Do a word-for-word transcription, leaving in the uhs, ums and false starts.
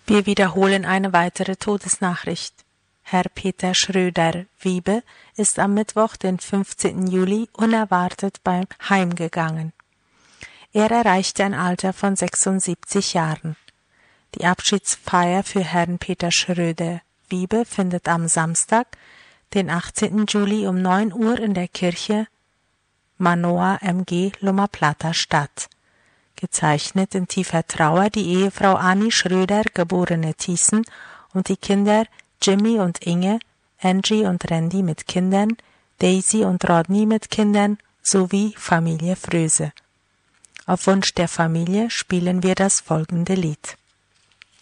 Wir wiederholen eine weitere Todesnachricht. Herr Peter Schröder, Wiebe, ist am Mittwoch, den fünfzehnten Juli, unerwartet beim heimgegangen. Er erreichte ein Alter von sechsundsiebzig Jahren. Die Abschiedsfeier für Herrn Peter Schröder, Wiebe, findet am Samstag, den achtzehnten Juli um neun Uhr in der Kirche Manoa M G Loma Plata statt. Gezeichnet in tiefer Trauer die Ehefrau Annie Schröder, geborene Thiessen, und die Kinder Jimmy und Inge, Angie und Randy mit Kindern, Daisy und Rodney mit Kindern sowie Familie Fröse. Auf Wunsch der Familie spielen wir das folgende Lied.